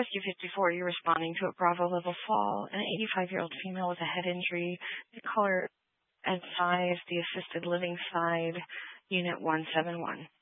Rescue 54, you're responding to a Bravo level fall. An 85-year-old female with a head injury. The color and size, the assisted living side, unit 171.